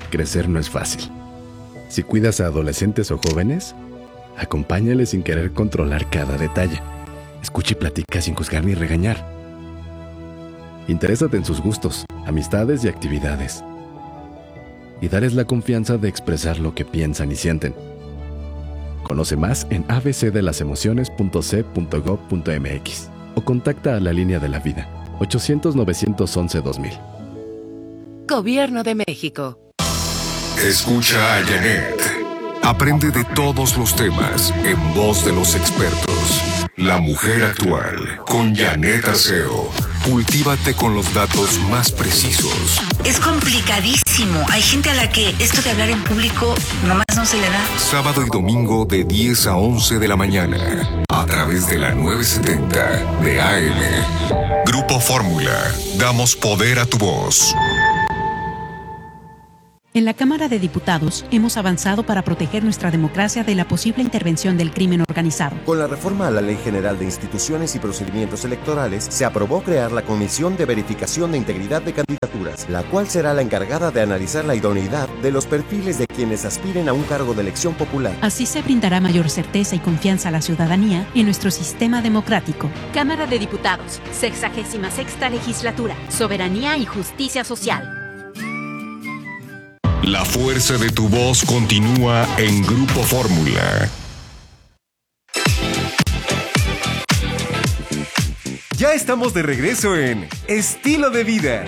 crecer no es fácil. Si cuidas a adolescentes o jóvenes, acompáñales sin querer controlar cada detalle. Escucha y platica sin juzgar ni regañar. Interésate en sus gustos, amistades y actividades. Y dales la confianza de expresar lo que piensan y sienten. Conoce más en abcdelasemociones.c.gov.mx o contacta a la Línea de la Vida, 800-911-2000. Gobierno de México. Escucha a Janet. Aprende de todos los temas en voz de los expertos. La mujer actual con Janet Arceo. Cultívate con los datos más precisos. Es complicadísimo. Hay gente a la que esto de hablar en público nomás no se le da. Sábado y domingo de 10 a 11 de la mañana. A través de la 970 de AM. Grupo Fórmula. Damos poder a tu voz. En la Cámara de Diputados hemos avanzado para proteger nuestra democracia de la posible intervención del crimen organizado. Con la reforma a la Ley General de Instituciones y Procedimientos Electorales, se aprobó crear la Comisión de Verificación de Integridad de Candidaturas, la cual será la encargada de analizar la idoneidad de los perfiles de quienes aspiren a un cargo de elección popular. Así se brindará mayor certeza y confianza a la ciudadanía en nuestro sistema democrático. Cámara de Diputados, 66ª Legislatura, Soberanía y Justicia Social. La fuerza de tu voz continúa en Grupo Fórmula. Ya estamos de regreso en Estilo de Vida.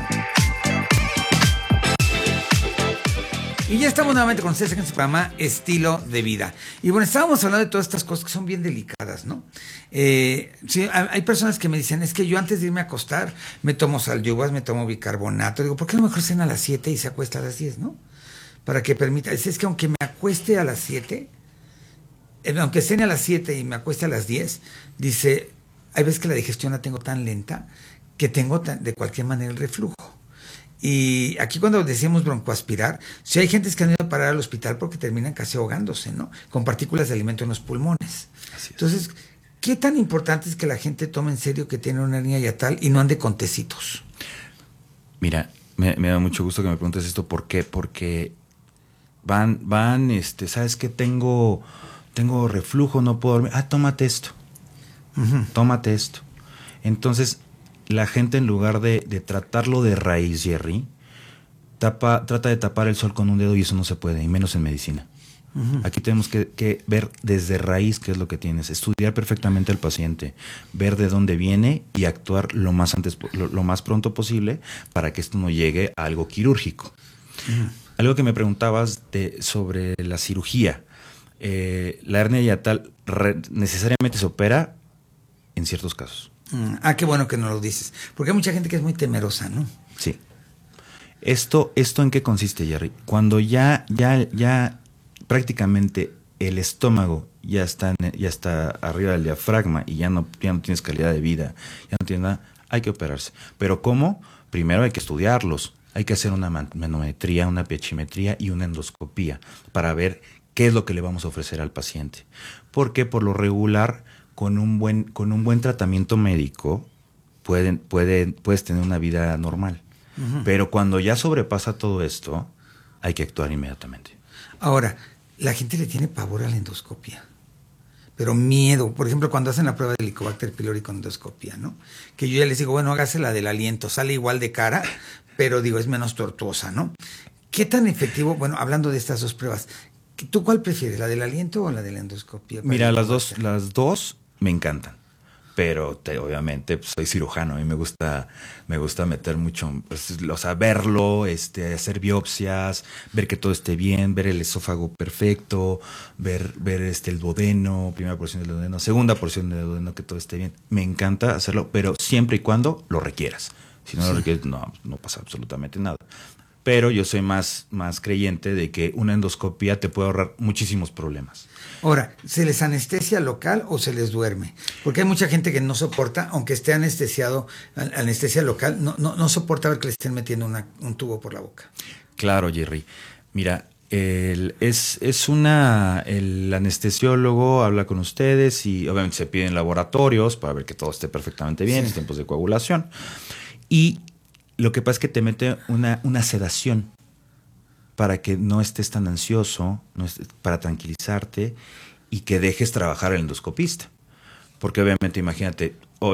Y ya estamos nuevamente con ustedes en su programa Estilo de Vida. Y bueno, estábamos hablando de todas estas cosas que son bien delicadas, ¿no? Sí, hay personas que me dicen, es que yo antes de irme a acostar me tomo salyuvas, me tomo bicarbonato. Digo, ¿por qué no mejor cena a las 7 y se acuesta a las 10, no? Para que permita. Es que aunque me acueste a las 7, aunque cene a las 7 y me acueste a las 10, dice, hay veces que la digestión la tengo tan lenta que tengo de cualquier manera el reflujo. Y aquí cuando decíamos broncoaspirar, sí hay gente que han ido a parar al hospital porque terminan casi ahogándose, ¿no? Con partículas de alimento en los pulmones. Entonces, ¿qué tan importante es que la gente tome en serio que tiene una hernia hiatal y no ande con tecitos? Mira, me da mucho gusto que me preguntes esto. ¿Por qué? Porque van, ¿sabes qué? Tengo reflujo, no puedo dormir. Tómate esto. Tómate esto. Entonces, la gente, en lugar de tratarlo de raíz, Jerry, trata de tapar el sol con un dedo, y eso no se puede, y menos en medicina. Aquí tenemos que ver desde raíz qué es lo que tienes, estudiar perfectamente al paciente, ver de dónde viene y actuar lo más pronto posible para que esto no llegue a algo quirúrgico. Algo que me preguntabas sobre la cirugía. La hernia hiatal necesariamente se opera en ciertos casos. Qué bueno que nos lo dices. Porque hay mucha gente que es muy temerosa, ¿no? Sí. ¿Esto en qué consiste, Jerry? Cuando ya prácticamente el estómago ya está arriba del diafragma y ya no tienes calidad de vida, ya no tienes nada, hay que operarse. ¿Pero cómo? Primero hay que estudiarlos. Hay que hacer una manometría, una piechimetría y una endoscopía para ver qué es lo que le vamos a ofrecer al paciente. Porque por lo regular, con un buen tratamiento médico puedes tener una vida normal. Pero cuando ya sobrepasa todo esto, hay que actuar inmediatamente. Ahora, la gente le tiene pavor a la endoscopia, pero miedo. Por ejemplo, cuando hacen la prueba de Helicobacter pylori con endoscopia, ¿no? Que yo ya les digo, bueno, hágase la del aliento, sale igual de cara, pero digo, es menos tortuosa, ¿no? ¿Qué tan efectivo? Bueno, hablando de estas dos pruebas, ¿tú cuál prefieres, la del aliento o la de la endoscopia? Mira, las dos me encantan, pero obviamente soy cirujano. A mí me gusta meter mucho, verlo, hacer biopsias, ver que todo esté bien, ver el esófago perfecto, ver el duodeno, primera porción del duodeno, segunda porción del duodeno, que todo esté bien. Me encanta hacerlo, pero siempre y cuando lo requieras. Si no lo requieres, no pasa absolutamente nada. Pero yo soy más creyente de que una endoscopía te puede ahorrar muchísimos problemas. Ahora, ¿se les anestesia local o se les duerme? Porque hay mucha gente que no soporta, aunque esté anestesiado, anestesia local, no soporta ver que le estén metiendo un tubo por la boca. Claro, Jerry. Mira, el anestesiólogo habla con ustedes y obviamente se piden laboratorios para ver que todo esté perfectamente bien, en tiempos de coagulación. Y lo que pasa es que te mete una sedación para que no estés tan ansioso, para tranquilizarte y que dejes trabajar al endoscopista. Porque obviamente, imagínate,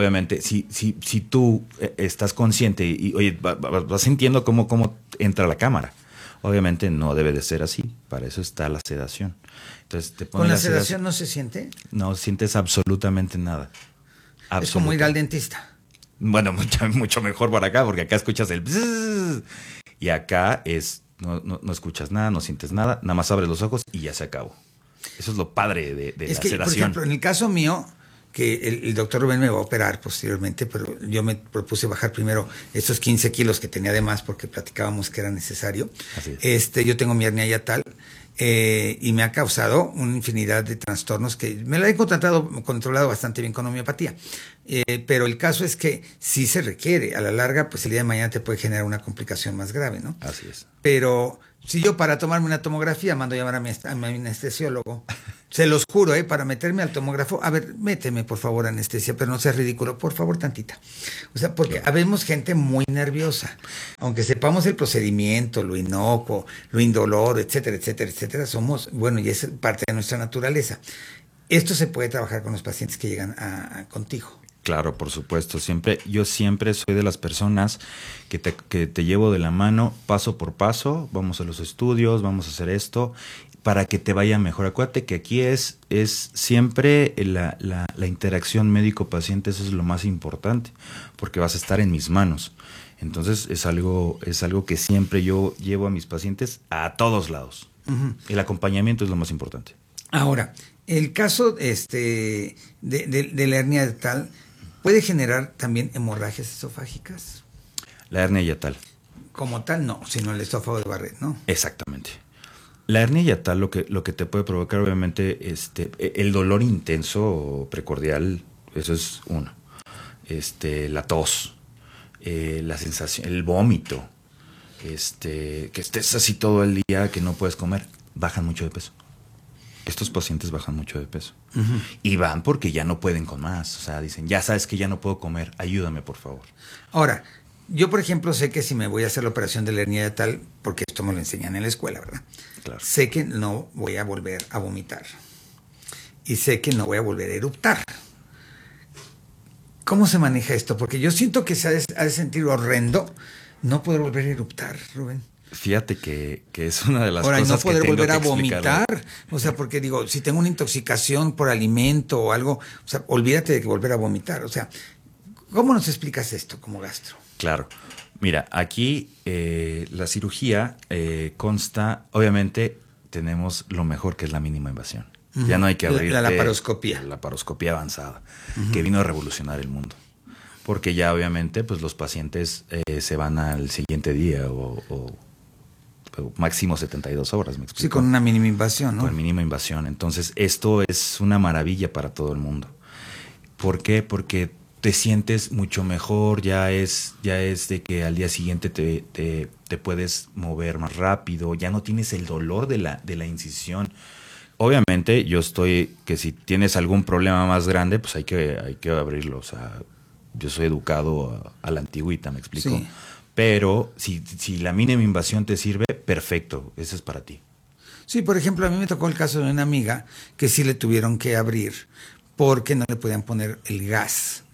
si tú estás consciente y oye, vas sintiendo cómo entra la cámara. Obviamente no debe de ser así, para eso está la sedación. Entonces, te ponen ¿Con la sedación no se siente? No sientes absolutamente nada. Es como ir al dentista. Bueno, mucho mejor por acá, porque acá escuchas el bzzz, y acá no escuchas nada, no sientes nada, nada más abres los ojos y ya se acabó. Eso es lo padre de la sedación. Por ejemplo, en el caso mío, que el doctor Rubén me va a operar posteriormente, pero yo me propuse bajar primero estos 15 kilos que tenía de más porque platicábamos que era necesario. Así es. Yo tengo mi hernia hiatal y me ha causado una infinidad de trastornos que me lo he controlado bastante bien con homeopatía. Pero el caso es que sí se requiere. A la larga, pues el día de mañana te puede generar una complicación más grave, ¿no? Así es. Pero si yo para tomarme una tomografía mando a llamar a mi anestesiólogo, se los juro, para meterme al tomógrafo, a ver, méteme por favor anestesia, pero no seas ridículo, por favor tantita. O sea, porque habemos gente muy nerviosa, aunque sepamos el procedimiento, lo inocuo, lo indoloro, etcétera, etcétera, etcétera, y es parte de nuestra naturaleza. Esto se puede trabajar con los pacientes que llegan contigo. Claro, por supuesto. Yo siempre soy de las personas que te llevo de la mano paso por paso. Vamos a los estudios, vamos a hacer esto para que te vaya mejor. Acuérdate que aquí es siempre la interacción médico-paciente, eso es lo más importante, porque vas a estar en mis manos. Entonces es algo que siempre yo llevo a mis pacientes a todos lados. Uh-huh. El acompañamiento es lo más importante. Ahora, el caso de la hernia hiatal ¿puede generar también hemorragias esofágicas? La hernia hiatal. Como tal, no, sino el esófago de Barrett, ¿no? Exactamente. La hernia hiatal lo que te puede provocar, obviamente, el dolor intenso precordial, eso es uno. La tos, la sensación, el vómito, que estés así todo el día, que no puedes comer, bajan mucho de peso. Estos pacientes bajan mucho de peso. Uh-huh. Y van porque ya no pueden con más. O sea, dicen, ya sabes que ya no puedo comer, ayúdame, por favor. Ahora, yo, por ejemplo, sé que si me voy a hacer la operación de la hernia hiatal, porque esto me lo enseñan en la escuela, ¿verdad? Claro. Sé que no voy a volver a vomitar. Y sé que no voy a volver a eruptar. ¿Cómo se maneja esto? Porque yo siento que se ha de sentir horrendo no poder volver a eruptar, Rubén. Fíjate que es una de las cosas no poder que tengo volver a vomitar. O sea, porque digo, si tengo una intoxicación por alimento o algo, o sea, olvídate de volver a vomitar. O sea, ¿cómo nos explicas esto como gastro? Claro. Mira, aquí la cirugía consta, obviamente tenemos lo mejor que es la mínima invasión. Uh-huh. Ya no hay que abrir la laparoscopía. La laparoscopía avanzada, uh-huh, que vino a revolucionar el mundo. Porque ya obviamente pues los pacientes se van al siguiente día o máximo 72 horas, me explico. Sí, con una mínima invasión, ¿no? Con mínima invasión. Entonces, esto es una maravilla para todo el mundo. ¿Por qué? Porque te sientes mucho mejor, ya es de que al día siguiente te puedes mover más rápido, ya no tienes el dolor de la incisión. Obviamente, que si tienes algún problema más grande, pues hay que abrirlo. O sea, yo soy educado a la antigüita, me explico. Sí. Pero si la mínima invasión te sirve, perfecto, eso es para ti. Sí, por ejemplo, a mí me tocó el caso de una amiga que sí le tuvieron que abrir porque no le podían poner el gas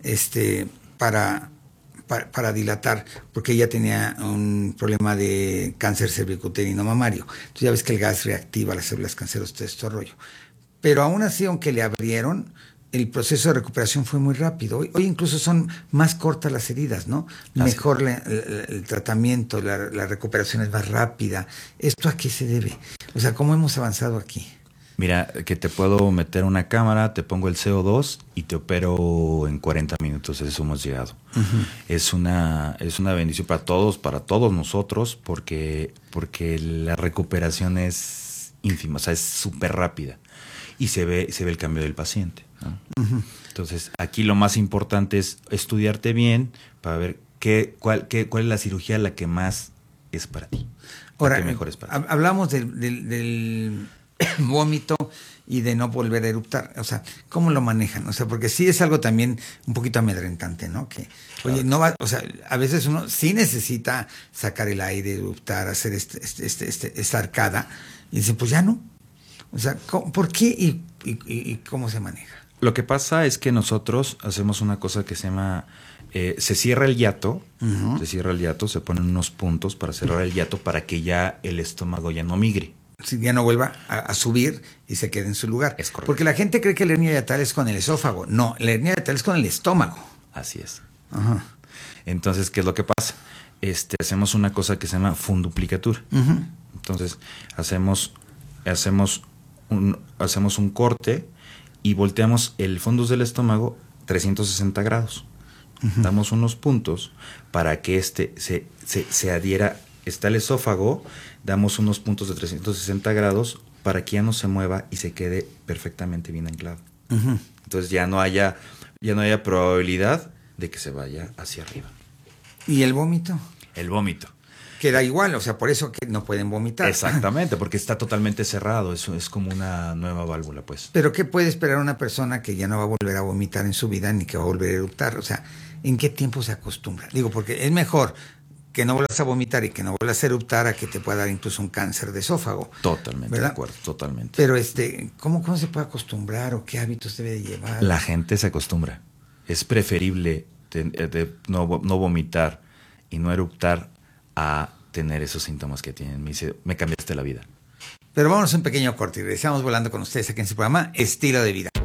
para dilatar, porque ella tenía un problema de cáncer cervicuterino mamario. Entonces ya ves que el gas reactiva las células cancerosas, todo este rollo. Pero aún así, aunque le abrieron, el proceso de recuperación fue muy rápido. Hoy incluso son más cortas las heridas, ¿no? Mejor el tratamiento, la recuperación es más rápida. ¿Esto a qué se debe? O sea, ¿cómo hemos avanzado aquí? Mira, que te puedo meter una cámara, te pongo el CO2 y te opero en 40 minutos. Eso hemos llegado. Uh-huh. Es una bendición para todos nosotros, porque la recuperación es ínfima, o sea, es súper rápida. Y se ve el cambio del paciente, ¿no? Uh-huh. Entonces, aquí lo más importante es estudiarte bien para ver cuál es la cirugía la que más es para ti. Ahora, mejor es para ti. Hablamos del vómito y de no volver a eruptar. O sea, ¿cómo lo manejan? O sea, porque sí es algo también un poquito amedrentante, ¿no? Que, oye, no va, o sea, a veces uno sí necesita sacar el aire, eruptar, hacer esta arcada, y dice, pues ya no. O sea, ¿por qué y cómo se maneja? Lo que pasa es que nosotros hacemos una cosa que se llama, se cierra el hiato, se ponen unos puntos para cerrar el hiato para que ya el estómago ya no migre. Si ya no vuelva a subir y se quede en su lugar. Es correcto. Porque la gente cree que la hernia hiatal es con el esófago. No, la hernia hiatal es con el estómago. Así es. Ajá. Entonces, ¿qué es lo que pasa? Hacemos una cosa que se llama funduplicatura. Entonces, hacemos un corte y volteamos el fondo del estómago 360 grados. Damos unos puntos para que se adhiera. Está el esófago, damos unos puntos de 360 grados para que ya no se mueva y se quede perfectamente bien anclado. Entonces ya no haya probabilidad de que se vaya hacia arriba. ¿Y el vómito? El vómito. Queda igual, o sea, por eso que no pueden vomitar. Exactamente, porque está totalmente cerrado, eso es como una nueva válvula, pues. Pero ¿qué puede esperar una persona que ya no va a volver a vomitar en su vida ni que va a volver a eruptar? O sea, ¿en qué tiempo se acostumbra? Digo, porque es mejor que no vuelvas a vomitar y que no vuelvas a eruptar a que te pueda dar incluso un cáncer de esófago. Totalmente, ¿verdad? de acuerdo, totalmente. Pero ¿cómo se puede acostumbrar o qué hábitos debe de llevar? La gente se acostumbra. Es preferible no vomitar y no eruptar a tener esos síntomas que tienen. Me cambiaste la vida. Pero vámonos a un pequeño corte y regresamos volando con ustedes aquí en su programa Estilo de Vida.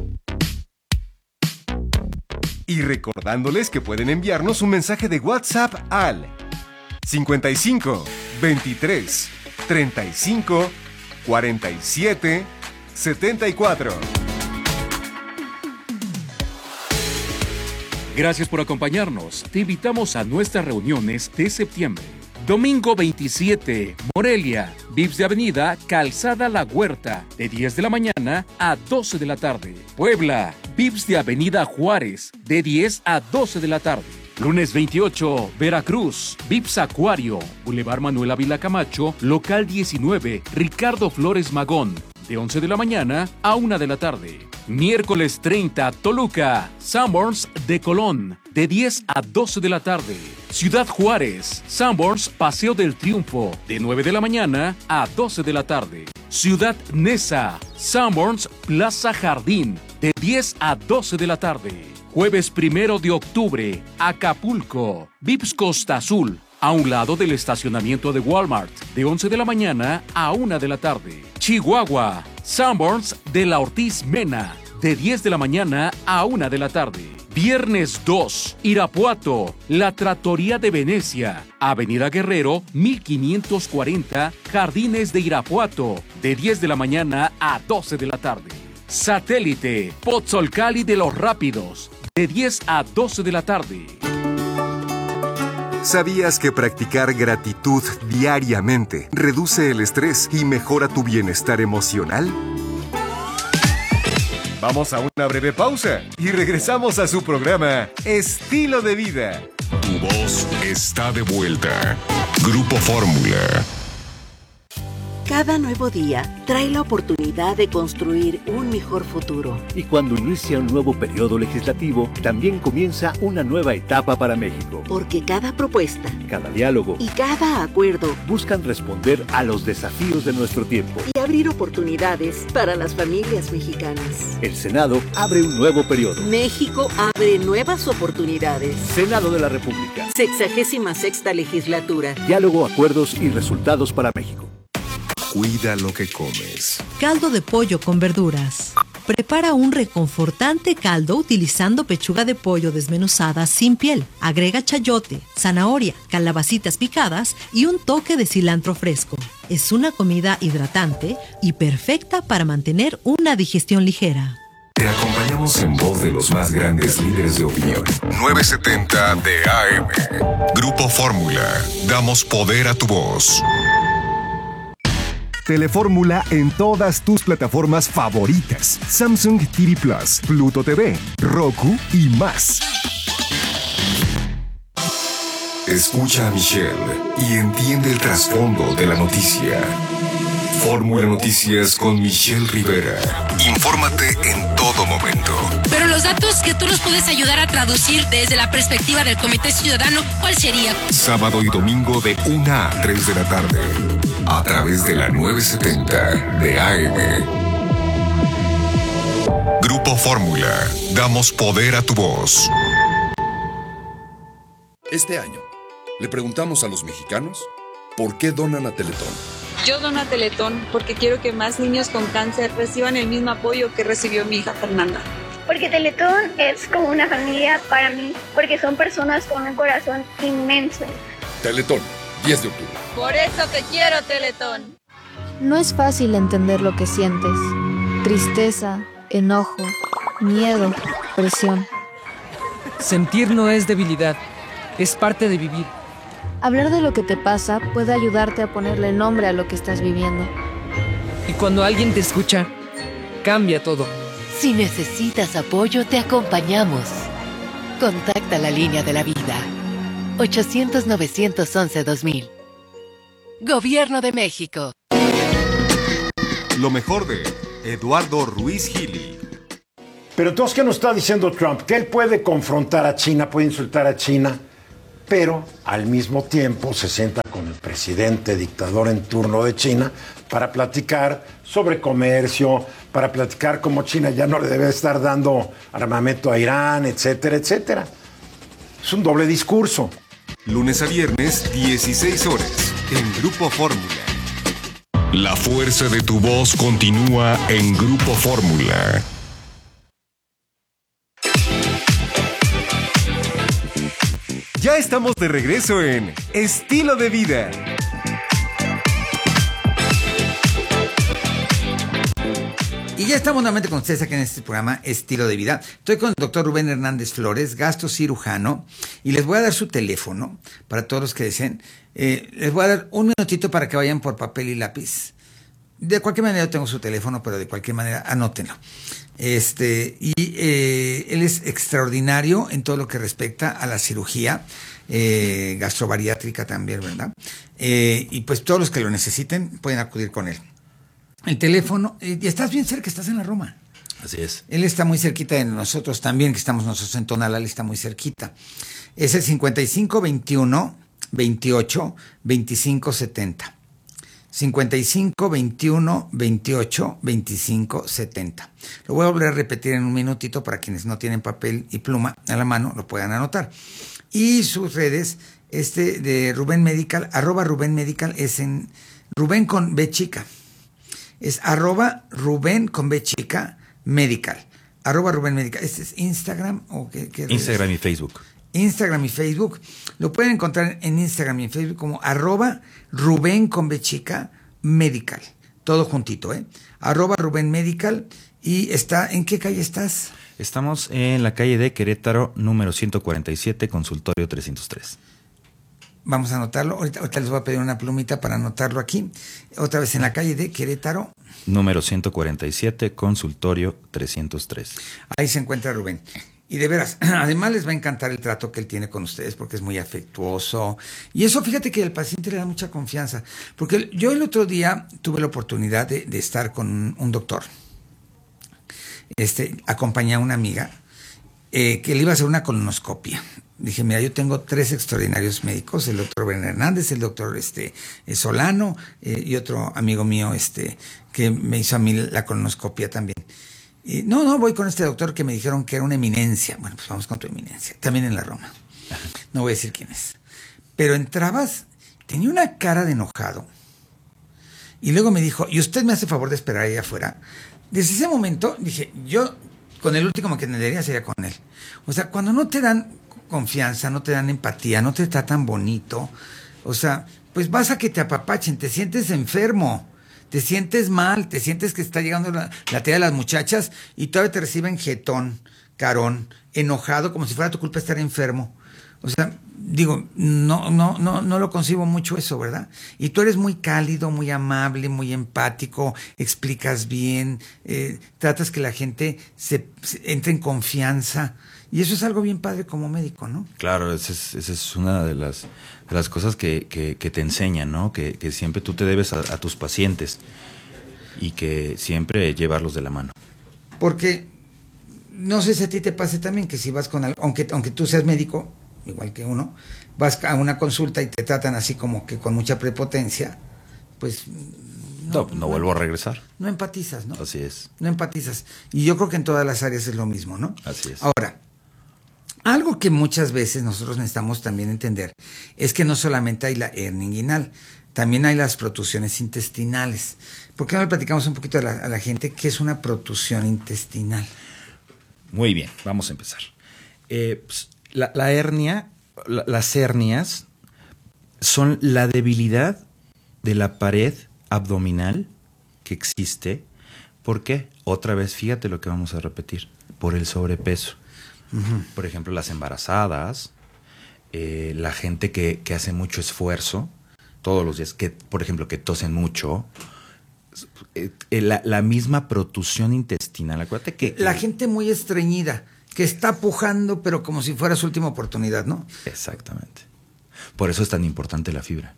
Y recordándoles que pueden enviarnos un mensaje de WhatsApp al 55 23 35 47 74. Gracias por acompañarnos. Te invitamos a nuestras reuniones de septiembre. Domingo 27, Morelia, Vips de Avenida, Calzada La Huerta, de 10 de la mañana a 12 de la tarde. Puebla, Vips de Avenida Juárez, de 10 a 12 de la tarde. Lunes 28, Veracruz, Vips Acuario, Boulevard Manuel Ávila Camacho, Local 19, Ricardo Flores Magón, de 11 de la mañana a 1 de la tarde. Miércoles 30, Toluca, Sanborns de Colón, de 10 a 12 de la tarde. Ciudad Juárez, Sanborns Paseo del Triunfo, de 9 de la mañana a 12 de la tarde. Ciudad Neza, Sanborns Plaza Jardín, de 10 a 12 de la tarde. Jueves 1 de octubre, Acapulco, Vips Costa Azul, a un lado del estacionamiento de Walmart, de 11 de la mañana a 1 de la tarde. Chihuahua, Sanborns de la Ortiz Mena, de 10 de la mañana a 1 de la tarde. Viernes 2, Irapuato, La Trattoria de Venecia, Avenida Guerrero, 1540, Jardines de Irapuato, de 10 de la mañana a 12 de la tarde. Satélite, Pozzolcali de los Rápidos, de 10 a 12 de la tarde. ¿Sabías que practicar gratitud diariamente reduce el estrés y mejora tu bienestar emocional? Vamos a una breve pausa y regresamos a su programa Estilo de Vida. Tu voz está de vuelta. Grupo Fórmula. Cada nuevo día trae la oportunidad de construir un mejor futuro. Y cuando inicia un nuevo periodo legislativo, también comienza una nueva etapa para México. Porque cada propuesta, cada diálogo y cada acuerdo buscan responder a los desafíos de nuestro tiempo y abrir oportunidades para las familias mexicanas. El Senado abre un nuevo periodo. México abre nuevas oportunidades. Senado de la República. 66ª legislatura. Diálogo, acuerdos y resultados para México. Cuida lo que comes. Caldo de pollo con verduras. Prepara un reconfortante caldo utilizando pechuga de pollo desmenuzada sin piel. Agrega chayote, zanahoria, calabacitas picadas y un toque de cilantro fresco. Es una comida hidratante y perfecta para mantener una digestión ligera. Te acompañamos en voz de los más grandes líderes de opinión. 970 de AM. Grupo Fórmula. Damos poder a tu voz. Telefórmula en todas tus plataformas favoritas. Samsung TV Plus, Pluto TV, Roku y más. Escucha a Michelle y entiende el trasfondo de la noticia. Fórmula Noticias con Michelle Rivera. Infórmate en todo momento. Pero los datos que tú nos puedes ayudar a traducir desde la perspectiva del Comité Ciudadano, ¿cuál sería? Sábado y domingo de 1 a 3 de la tarde. A través de la 970 de AM. Grupo Fórmula. Damos poder a tu voz. Este año, le preguntamos a los mexicanos por qué donan a Teletón. Yo dono a Teletón porque quiero que más niños con cáncer reciban el mismo apoyo que recibió mi hija Fernanda. Porque Teletón es como una familia para mí, porque son personas con un corazón inmenso. Teletón, 10 de octubre. Por eso te quiero, Teletón. No es fácil entender lo que sientes. Tristeza, enojo, miedo, presión. Sentir no es debilidad, es parte de vivir. Hablar de lo que te pasa puede ayudarte a ponerle nombre a lo que estás viviendo. Y cuando alguien te escucha, cambia todo. Si necesitas apoyo, te acompañamos. Contacta la línea de la vida. 800-911-2000. Gobierno de México. Lo mejor de Eduardo Ruiz Gili. Pero entonces, ¿qué nos está diciendo Trump? Que él puede confrontar a China, puede insultar a China, pero al mismo tiempo se sienta con el presidente dictador en turno de China para platicar sobre comercio, para platicar cómo China ya no le debe estar dando armamento a Irán, etcétera, etcétera. Es un doble discurso. Lunes a viernes, 16 horas, en Grupo Fórmula. La fuerza de tu voz continúa en Grupo Fórmula. Ya estamos de regreso en Estilo de Vida. Y ya estamos nuevamente con ustedes aquí en este programa Estilo de Vida. Estoy con el doctor Rubén Hernández Flores, gastrocirujano, y les voy a dar su teléfono para todos los que deseen. Les voy a dar un minutito para que vayan por papel y lápiz. De cualquier manera yo tengo su teléfono, pero de cualquier manera anótenlo. Él es extraordinario en todo lo que respecta a la cirugía gastrobariátrica también, ¿verdad? Y pues todos los que lo necesiten pueden acudir con él. El teléfono, y estás bien cerca, estás en la Roma. Así es. Él está muy cerquita de nosotros también, que estamos nosotros en Tonalá, él está muy cerquita. Es el 55 21 28 25 70. 55 21 28 25 70. Lo voy a volver a repetir en un minutito para quienes no tienen papel y pluma a la mano lo puedan anotar. Y sus redes, de Rubén Medical, @Rubén Medical, es en Rubén con B chica. Es @Rubén con B chica Medical. @Rubén Medical. ¿Este es Instagram o qué Instagram y Facebook. Instagram y Facebook. Lo pueden encontrar en Instagram y en Facebook como @Rubén con B chica Medical. Todo juntito, @Rubén Medical. ¿Y ¿en qué calle estás? Estamos en la calle de Querétaro, número 147, consultorio 303. Vamos a anotarlo. Ahorita les voy a pedir una plumita para anotarlo aquí. Otra vez en la calle de Querétaro. Número 147, consultorio 303. Ahí se encuentra Rubén. Y de veras, además les va a encantar el trato que él tiene con ustedes porque es muy afectuoso. Y eso, fíjate que al paciente le da mucha confianza. Porque yo el otro día tuve la oportunidad de estar con un doctor. Acompañé a una amiga que le iba a hacer una colonoscopia. Dije, mira, yo tengo 3 extraordinarios médicos, el doctor Rubén Hernández, el doctor Solano y otro amigo mío que me hizo a mí la colonoscopia también. Y no, voy con este doctor que me dijeron que era una eminencia. Bueno, pues vamos con tu eminencia, también en la Roma. No voy a decir quién es. Pero entrabas, tenía una cara de enojado. Y luego me dijo, ¿y usted me hace favor de esperar ahí afuera? Desde ese momento dije, yo con el último que tendría sería con él. O sea, cuando no te dan confianza, no te dan empatía, no te tratan bonito, o sea, pues vas a que te apapachen, te sientes enfermo, te sientes mal, te sientes que está llegando la tía de las muchachas y todavía te reciben jetón, carón, enojado, como si fuera tu culpa estar enfermo. O sea, digo, no lo concibo mucho eso, ¿verdad? Y tú eres muy cálido, muy amable, muy empático, explicas bien, tratas que la gente se entre en confianza. Y eso es algo bien padre como médico, ¿no? Claro, esa es una de las cosas que te enseñan, ¿no? Que siempre tú te debes a tus pacientes y que siempre llevarlos de la mano. Porque no sé si a ti te pase también que si vas con aunque tú seas médico, igual que uno, vas a una consulta y te tratan así como que con mucha prepotencia, pues no vuelvo a regresar. No empatizas, ¿no? Así es. No empatizas. Y yo creo que en todas las áreas es lo mismo, ¿no? Así es. Ahora, algo que muchas veces nosotros necesitamos también entender es que no solamente hay la hernia inguinal, también hay las protusiones intestinales. ¿Por qué no le platicamos un poquito a la gente qué es una protusión intestinal? Muy bien, vamos a empezar. Pues, la hernia, las hernias son la debilidad de la pared abdominal que existe. ¿Por qué? Otra vez, fíjate lo que vamos a repetir. Por el sobrepeso. Uh-huh. Por ejemplo, las embarazadas, la gente que hace mucho esfuerzo todos los días, que por ejemplo que tosen mucho, la misma protusión intestinal. Acuérdate que la gente muy estreñida, que está pujando, pero como si fuera su última oportunidad, ¿no? Exactamente. Por eso es tan importante la fibra.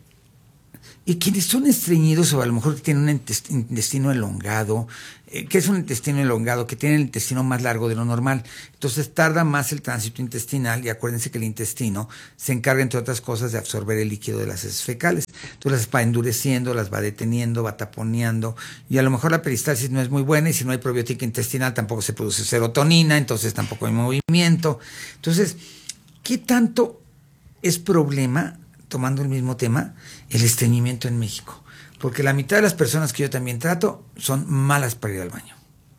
Y quienes son estreñidos o a lo mejor que tienen un intestino elongado, ¿qué es un intestino elongado? Que tiene el intestino más largo de lo normal. Entonces tarda más el tránsito intestinal y acuérdense que el intestino se encarga, entre otras cosas, de absorber el líquido de las heces fecales. Entonces las va endureciendo, las va deteniendo, va taponeando y a lo mejor la peristalsis no es muy buena y si no hay probiótica intestinal tampoco se produce serotonina, entonces tampoco hay movimiento. Entonces, ¿qué tanto es problema, tomando el mismo tema, el estreñimiento en México? Porque la mitad de las personas que yo también trato son malas para ir al baño.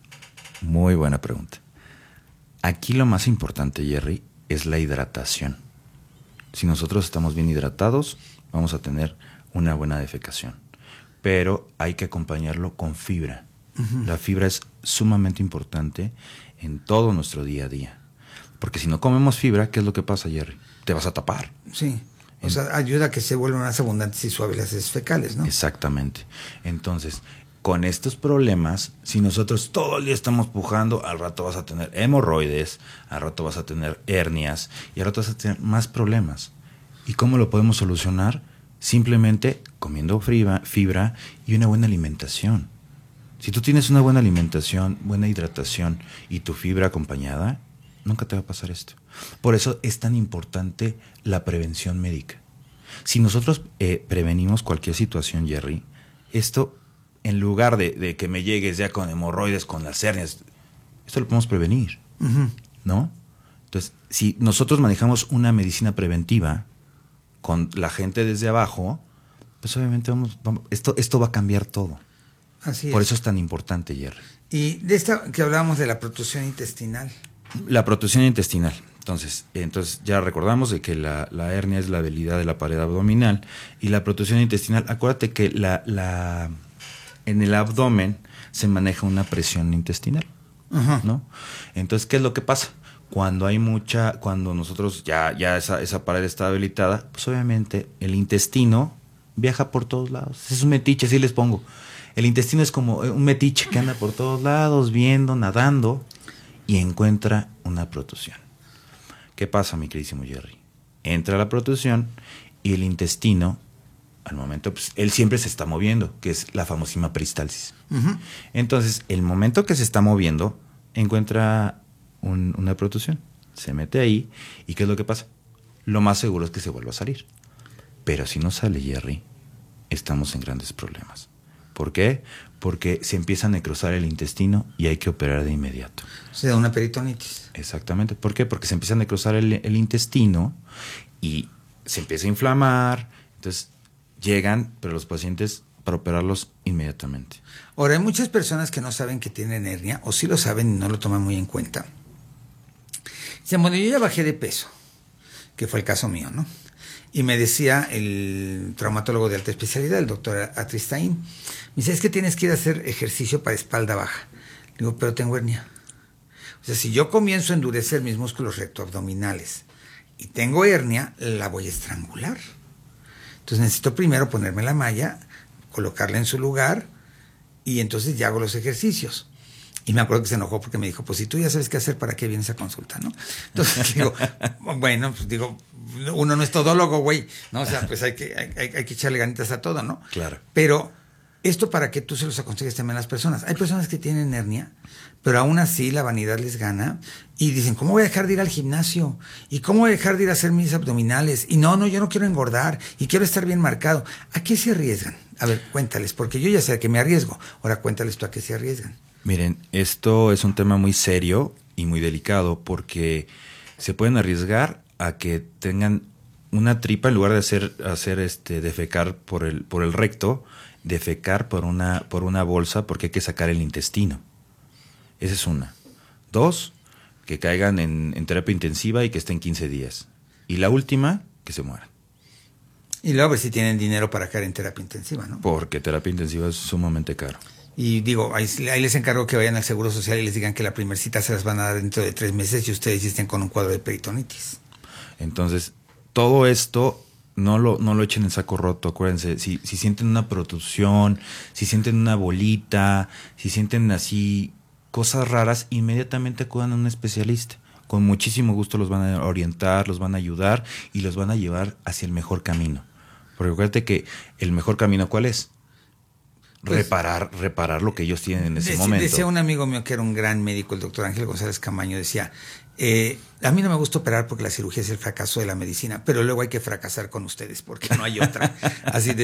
Muy buena pregunta. Aquí lo más importante, Jerry, es la hidratación. Si nosotros estamos bien hidratados, vamos a tener una buena defecación. Pero hay que acompañarlo con fibra. Uh-huh. La fibra es sumamente importante en todo nuestro día a día. Porque si no comemos fibra, ¿qué es lo que pasa, Jerry? Te vas a tapar. Sí. O sea, ayuda a que se vuelvan más abundantes y suaves las heces fecales, ¿no? Exactamente. Entonces, con estos problemas, si nosotros todo el día estamos pujando, al rato vas a tener hemorroides, al rato vas a tener hernias y al rato vas a tener más problemas. ¿Y cómo lo podemos solucionar? Simplemente comiendo fibra y una buena alimentación. Si tú tienes una buena alimentación, buena hidratación y tu fibra acompañada, nunca te va a pasar esto. Por eso es tan importante la prevención médica. Si nosotros prevenimos cualquier situación, Jerry, esto, en lugar de que me llegues ya con hemorroides, con las hernias, esto lo podemos prevenir, uh-huh. ¿no? Entonces, si nosotros manejamos una medicina preventiva con la gente desde abajo, pues obviamente esto va a cambiar todo. Así es. Por eso es tan importante, Jerry. Y de esta que hablábamos de la protusión intestinal. La protusión intestinal. Entonces ya recordamos de que la hernia es la debilidad de la pared abdominal y la protusión intestinal, acuérdate que en el abdomen se maneja una presión intestinal, uh-huh. ¿no? Entonces, ¿qué es lo que pasa? Cuando nosotros ya esa pared está debilitada, pues obviamente el intestino viaja por todos lados. Es un metiche, así les pongo. El intestino es como un metiche que anda por todos lados, viendo, nadando y encuentra una protusión. ¿Qué pasa, mi queridísimo Jerry? Entra la protusión y el intestino, al momento, pues, él siempre se está moviendo, que es la famosísima peristalsis. Uh-huh. Entonces, el momento que se está moviendo, encuentra una protusión. Se mete ahí, ¿y qué es lo que pasa? Lo más seguro es que se vuelva a salir. Pero si no sale, Jerry, estamos en grandes problemas. ¿Por qué? Porque se empieza a necrosar el intestino y hay que operar de inmediato. O sea, una peritonitis. Exactamente. ¿Por qué? Porque se empieza a necrosar el intestino y se empieza a inflamar. Entonces llegan, pero los pacientes, para operarlos inmediatamente. Ahora, hay muchas personas que no saben que tienen hernia, o sí lo saben y no lo toman muy en cuenta. Dicen, bueno, yo ya bajé de peso, que fue el caso mío, ¿no? Y me decía el traumatólogo de alta especialidad, el doctor Atristain, me dice, es que tienes que ir a hacer ejercicio para espalda baja. Le digo, pero tengo hernia. O sea, si yo comienzo a endurecer mis músculos rectoabdominales y tengo hernia, la voy a estrangular. Entonces necesito primero ponerme la malla, colocarla en su lugar y entonces ya hago los ejercicios. Y me acuerdo que se enojó porque me dijo, pues si tú ya sabes qué hacer, ¿para qué vienes a consulta, no? Entonces digo, bueno, pues digo, uno no es todólogo, güey, ¿no? O sea, pues hay que echarle ganitas a todo, ¿no? Claro. Pero esto para que tú se los aconsejes también a las personas. Hay personas que tienen hernia, pero aún así la vanidad les gana y dicen, ¿cómo voy a dejar de ir al gimnasio? ¿Y cómo voy a dejar de ir a hacer mis abdominales? Y no, yo no quiero engordar y quiero estar bien marcado. ¿A qué se arriesgan? A ver, cuéntales, porque yo ya sé a qué me arriesgo. Ahora cuéntales tú a qué se arriesgan. Miren, esto es un tema muy serio y muy delicado porque se pueden arriesgar a que tengan una tripa en lugar de hacer defecar por el recto, defecar por una bolsa porque hay que sacar el intestino. Esa es una. 2, que caigan en terapia intensiva y que estén 15 días. Y la última, que se mueran. Y luego a ver si tienen dinero para caer en terapia intensiva, ¿no? Porque terapia intensiva es sumamente caro. Y digo, ahí les encargo que vayan al Seguro Social y les digan que la primer cita se las van a dar dentro de 3 meses y ustedes ya estén con un cuadro de peritonitis. Entonces, todo esto no lo echen en saco roto, acuérdense. Si sienten una protrusión, si sienten una bolita, si sienten así cosas raras, inmediatamente acudan a un especialista. Con muchísimo gusto los van a orientar, los van a ayudar y los van a llevar hacia el mejor camino. Porque acuérdate que el mejor camino, ¿cuál es? Pues, reparar lo que ellos tienen en ese momento. Decía un amigo mío que era un gran médico, el doctor Ángel González Camaño, decía, a mí no me gusta operar porque la cirugía es el fracaso de la medicina, pero luego hay que fracasar con ustedes porque no hay otra. Así de